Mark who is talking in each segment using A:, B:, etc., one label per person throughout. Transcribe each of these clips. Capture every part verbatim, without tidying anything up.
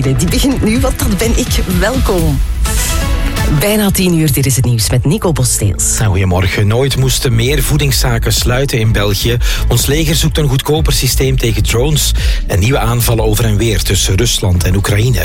A: Die begint nu, want dat ben ik. Welkom. Bijna tien uur, dit is het nieuws met Nico Bosteels.
B: Goedemorgen. Nooit moesten meer voedingszaken sluiten in België. Ons leger zoekt een goedkoper systeem tegen drones en nieuwe aanvallen over en weer tussen Rusland en Oekraïne.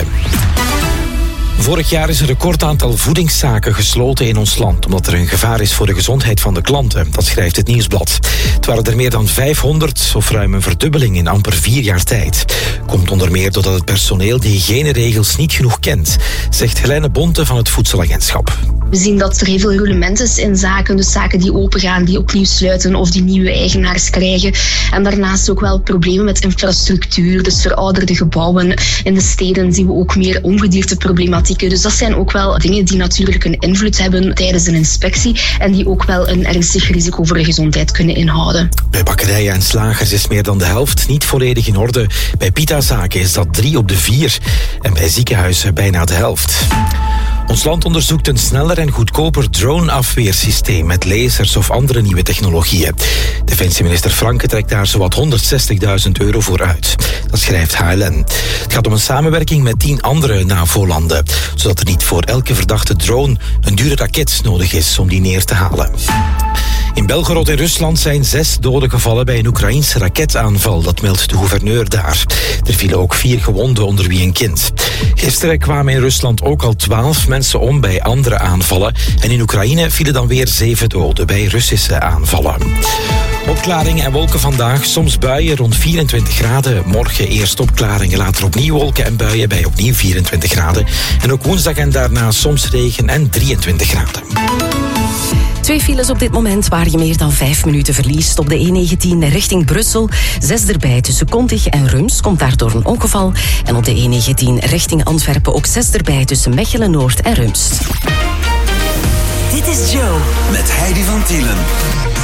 B: Vorig jaar is een record aantal voedingszaken gesloten in ons land, omdat er een gevaar is voor de gezondheid van de klanten. Dat schrijft het Nieuwsblad. Het waren er meer dan vijfhonderd, of ruim een verdubbeling in amper vier jaar tijd. Komt onder meer doordat het personeel de hygiëneregels niet genoeg kent, zegt Helene Bonte van het Voedselagentschap.
C: We zien dat er heel veel roulement is in zaken, dus zaken die opengaan, die opnieuw sluiten of die nieuwe eigenaars krijgen. En daarnaast ook wel problemen met infrastructuur, dus verouderde gebouwen. In de steden zien we ook meer ongedierteproblematieken. Dus dat zijn ook wel dingen die natuurlijk een invloed hebben tijdens een inspectie en die ook wel een ernstig risico voor de gezondheid kunnen inhouden.
B: Bij bakkerijen en slagers is meer dan de helft niet volledig in orde. Bij pitazaken is dat drie op de vier en bij ziekenhuizen bijna de helft. Ons land onderzoekt een sneller en goedkoper drone-afweersysteem met lasers of andere nieuwe technologieën. Defensieminister Franke trekt daar zowat honderdzestigduizend euro voor uit. Dat schrijft H L N. Het gaat om een samenwerking met tien andere NAVO-landen, zodat er niet voor elke verdachte drone een dure raket nodig is om die neer te halen. In Belgorod in Rusland zijn zes doden gevallen bij een Oekraïense raketaanval, dat meldt de gouverneur daar. Er vielen ook vier gewonden, onder wie een kind. Gisteren kwamen in Rusland ook al twaalf mensen om bij andere aanvallen en in Oekraïne vielen dan weer zeven doden bij Russische aanvallen. Opklaringen en wolken vandaag, soms buien rond vierentwintig graden. Morgen eerst opklaringen, later opnieuw wolken en buien bij opnieuw vierentwintig graden. En ook woensdag en daarna soms regen en drieëntwintig graden.
A: Twee files op dit moment waar je meer dan vijf minuten verliest. Op de E negentien richting Brussel. Zes erbij tussen Kontig en Rums. Komt daardoor een ongeval. En op de E negentien richting Antwerpen ook zes erbij tussen Mechelen-Noord en Rums.
D: Dit is Joe. Met Heidi van Tielen.